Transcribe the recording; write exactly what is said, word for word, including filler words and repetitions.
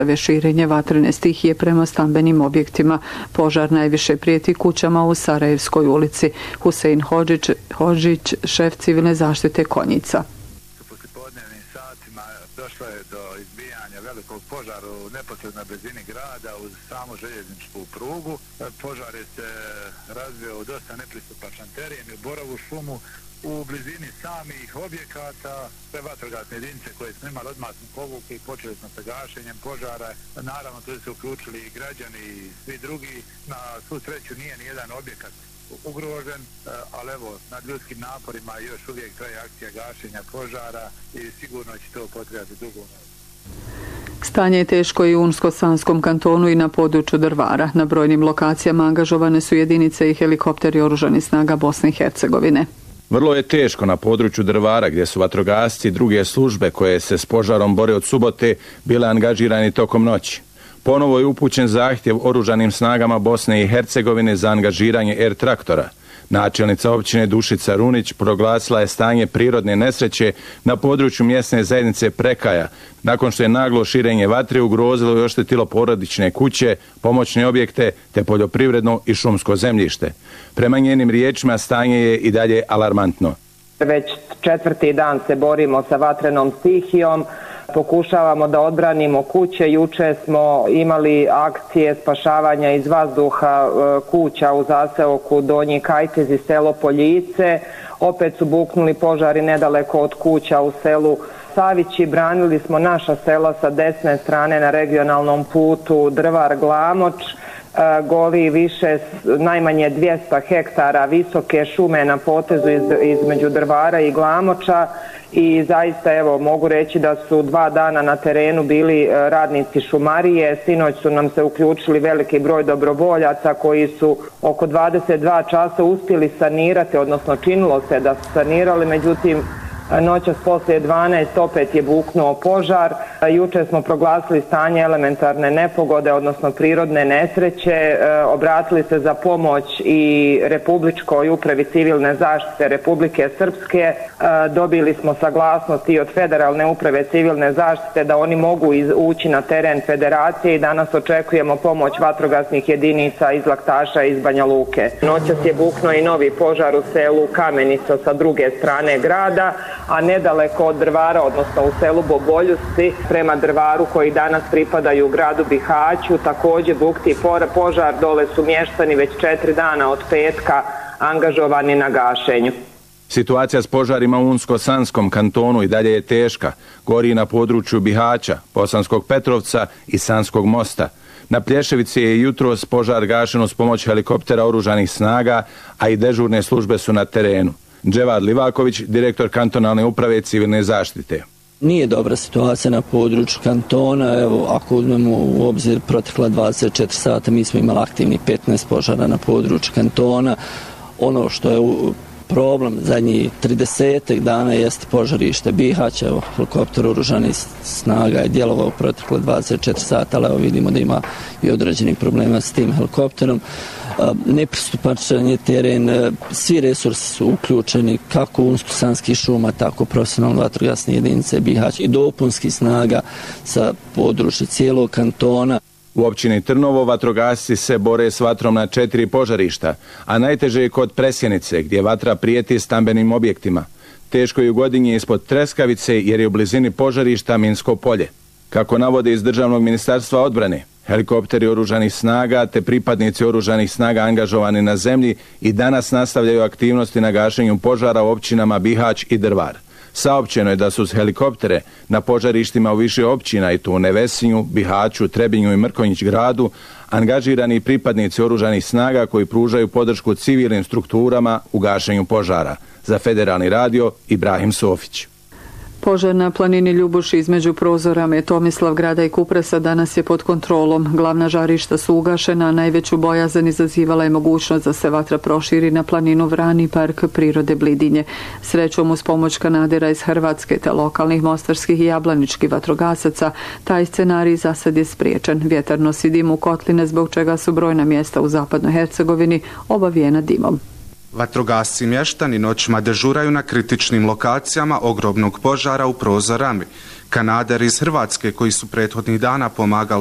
Širenje vatrene stihije prema stambenim objektima. Požar najviše prijeti kućama u Sarajevskoj ulici. Husein Hodžić, Hodžić, šef civilne zaštite Konjica. U poslijepodnevnim satima došlo je do izbijanja velikog požara u neposrednoj blizini grada uz samu željezničku prugu. Požar je se razvio u dosta nepristupačan teren i u borovu šumu. U blizini samih objekata sve vatrogasne jedinice koje smo imali odmah smo povukli i počeli smo sa gašenjem požara. Naravno tu su uključili i građani i svi drugi. Na svu sreću nije ni jedan objekat ugrožen, ali evo nad ljudskim naporima još uvijek traje akcija gašenja požara i sigurno će to potrebati dugo. Stanje je teško i u Unsko-Sanskom kantonu i na području Drvara. Na brojnim lokacijama angažovane su jedinice i helikopteri oružanih snaga Bosne i Hercegovine. Vrlo je teško na području Drvara gdje su vatrogasci i druge službe koje se s požarom bore od subote bile angažirani tokom noći. Ponovo je upućen zahtjev oružanim snagama Bosne i Hercegovine za angažiranje er traktora. Načelnica općine Dušica Runić proglasila je stanje prirodne nesreće na području mjesne zajednice Prekaja, nakon što je naglo širenje vatre ugrozilo i oštetilo porodične kuće, pomoćne objekte te poljoprivredno i šumsko zemljište. Prema njenim riječima stanje je i dalje alarmantno. Već četvrti dan se borimo sa vatrenom stihijom. Pokušavamo da odbranimo kuće. Juče smo imali akcije spašavanja iz vazduha kuća u zaseoku Donji Kajtez i selo Poljice. Opet su buknuli požari nedaleko od kuća u selu Savići. Branili smo naša sela sa desne strane na regionalnom putu Drvar-Glamoč. Goli više najmanje dvjesto hektara visoke šume na potezu iz, između Drvara i Glamoča i zaista evo mogu reći da su dva dana na terenu bili radnici šumarije. Sinoć su nam se uključili veliki broj dobrovoljaca koji su oko dvadeset dva časa uspjeli sanirati, odnosno činilo se da su sanirali, međutim noćas poslije dvanaest opet je buknuo požar. Juče smo proglasili stanje elementarne nepogode, odnosno prirodne nesreće. Obratili se za pomoć i Republičkoj upravi civilne zaštite Republike Srpske. Dobili smo saglasnost i od Federalne uprave civilne zaštite da oni mogu ući na teren federacije i danas očekujemo pomoć vatrogasnih jedinica iz Laktaša i iz Banja Luke. Noćas je buknuo i novi požar u selu Kamenica sa druge strane grada, a nedaleko od Drvara, odnosno u selu Boboljusci, prema Drvaru koji danas pripadaju gradu Bihaću, također bukti požar, dole su mještani već četiri dana od petka angažovani na gašenju. Situacija s požarima u Unsko-Sanskom kantonu i dalje je teška. Gori na području Bihaća, Bosanskog Petrovca i Sanskog mosta. Na Plješevici je jutros požar gašen uz pomoć helikoptera oružanih snaga, a i dežurne službe su na terenu. Dževad Livaković, direktor kantonalne uprave civilne zaštite. Nije dobra situacija na području kantona. Evo, ako uzmemo u obzir protekla dvadeset četiri sata, mi smo imali aktivni petnaest požara na području kantona. Ono što je problem zadnjih trideset dana jeste požarište Bihaća. Evo, helikopter oružanih snaga je djelovao u protekle dvadeset četiri sata, ali evo vidimo da ima i određenih problema s tim helikopterom. Nepristupačan je teren, svi resursi su uključeni, kako Unsko-Sanskih šuma, tako profesionalne vatrogasne jedinice Bihać i dopunskih snaga sa područja cijelog kantona. U općini Trnovo vatrogasci se bore s vatrom na četiri požarišta, a najteže je kod Presjenice, gdje vatra prijeti stambenim objektima. Teško je u Godinji ispod Treskavice jer je u blizini požarišta minsko polje. Kako navode iz Državnog ministarstva odbrane, helikopteri oružanih snaga te pripadnici oružanih snaga angažovani na zemlji i danas nastavljaju aktivnosti na gašenju požara u općinama Bihać i Drvar. Saopćeno je da su s helikoptere na požarištima u više općina i to u Nevesinju, Bihaću, Trebinju i Mrkonjić gradu angažirani pripadnici oružanih snaga koji pružaju podršku civilnim strukturama u gašenju požara. Za Federalni radio Ibrahim Sofić. Požar na planini Ljubuši između Prozorame, Tomislavgrada i Kupresa danas je pod kontrolom. Glavna žarišta su ugašena, a najveću bojazan izazivala je mogućnost da se vatra proširi na planinu Vrani, park prirode Blidinje. Srećom uz pomoć kanadera iz Hrvatske te lokalnih mostarskih i jablaničkih vatrogasaca, taj scenarij za sad je spriječen. Vjetar nosi dim u kotline, zbog čega su brojna mjesta u zapadnoj Hercegovini obavijena dimom. Vatrogasci mještani noćima dežuraju na kritičnim lokacijama ogromnog požara u Prozorami. Kanaderi iz Hrvatske koji su prethodnih dana pomagali